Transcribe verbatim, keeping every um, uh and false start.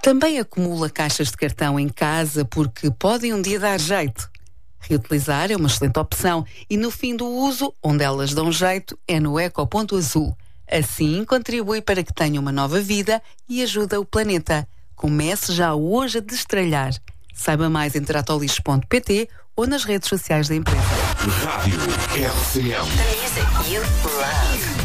Também acumula caixas de cartão em casa porque podem um dia dar jeito. Reutilizar é uma excelente opção e no fim do uso, onde elas dão jeito, é no Ecoponto Azul. Assim, contribui para que tenha uma nova vida e ajuda o planeta. Comece já hoje a destralhar. Saiba mais em tratolixo ponto pt ou nas redes sociais da empresa. Rádio R C M. The music you love.